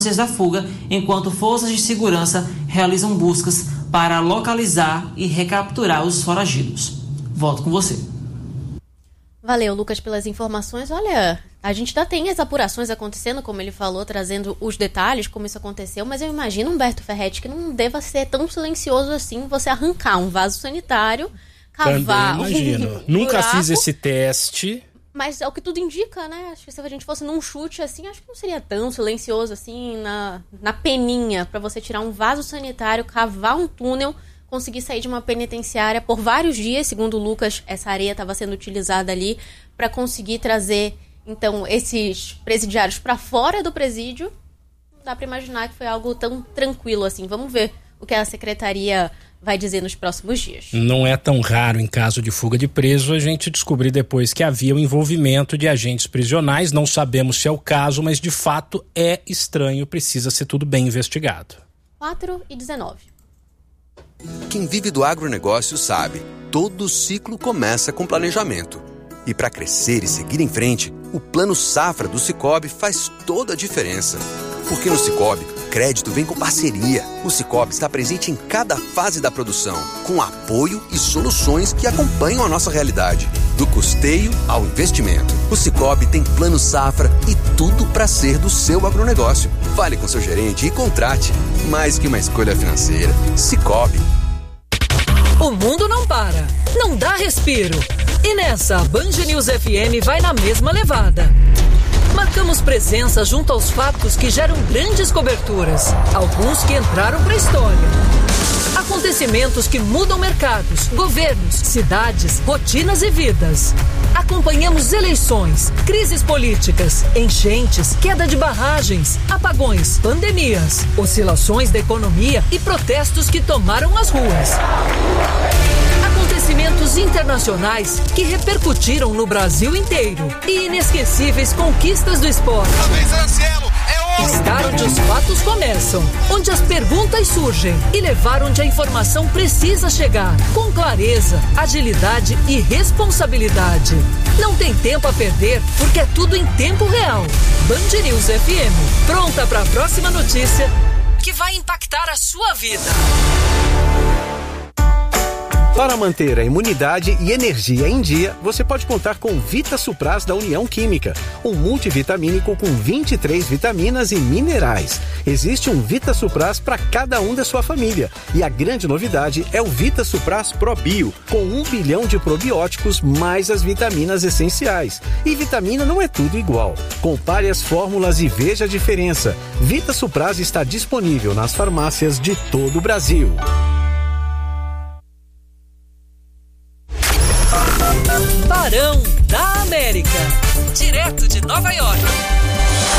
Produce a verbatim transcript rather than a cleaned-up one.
da fuga, enquanto forças de segurança realizam buscas para localizar e recapturar os foragidos. Volto com você. Valeu, Lucas, pelas informações. Olha, a gente ainda tem as apurações acontecendo, como ele falou, trazendo os detalhes, como isso aconteceu, mas eu imagino, Humberto Ferretti, que não deva ser tão silencioso assim você arrancar um vaso sanitário, cavar Também imagino. um Nunca buraco, fiz esse teste. Mas é o que tudo indica, né? Acho que se a gente fosse num chute assim, acho que não seria tão silencioso assim, na, na peninha, para você tirar um vaso sanitário, cavar um túnel, conseguir sair de uma penitenciária por vários dias. Segundo o Lucas, essa areia estava sendo utilizada ali para conseguir trazer, então, esses presidiários para fora do presídio. Não dá para imaginar que foi algo tão tranquilo assim. Vamos ver o que a secretaria vai dizer nos próximos dias. Não é tão raro, em caso de fuga de preso, a gente descobrir depois que havia o envolvimento de agentes prisionais. Não sabemos se é o caso, mas de fato é estranho, precisa ser tudo bem investigado. quatro e dezenove. Quem vive do agronegócio sabe, todo ciclo começa com planejamento. E para crescer e seguir em frente, o Plano Safra do Sicoob faz toda a diferença. Porque no Sicoob, crédito vem com parceria. O Sicoob está presente em cada fase da produção, com apoio e soluções que acompanham a nossa realidade. Do custeio ao investimento. O Sicoob tem Plano Safra e tudo para ser do seu agronegócio. Fale com seu gerente e contrate. Mais que uma escolha financeira. Sicoob. O mundo não para, não dá respiro. E nessa, a Band News F M vai na mesma levada. Marcamos presença junto aos fatos que geram grandes coberturas, alguns que entraram para a história. Acontecimentos que mudam mercados, governos, cidades, rotinas e vidas. Acompanhamos eleições, crises políticas, enchentes, queda de barragens, apagões, pandemias, oscilações da economia e protestos que tomaram as ruas. Acontecimentos internacionais que repercutiram no Brasil inteiro e inesquecíveis conquistas do esporte. Estar onde os fatos começam, onde as perguntas surgem e levar onde a informação precisa chegar, com clareza, agilidade e responsabilidade. Não tem tempo a perder, porque é tudo em tempo real. Band News F M, pronta para a próxima notícia que vai impactar a sua vida. Para manter a imunidade e energia em dia, você pode contar com Vita Supras da União Química, um multivitamínico com vinte e três vitaminas e minerais. Existe um Vita Supras para cada um da sua família. E a grande novidade é o Vita Supras Pro Bio, com um bilhão de probióticos mais as vitaminas essenciais. E vitamina não é tudo igual. Compare as fórmulas e veja a diferença. Vita Supras está disponível nas farmácias de todo o Brasil. Barão da América, direto de Nova York.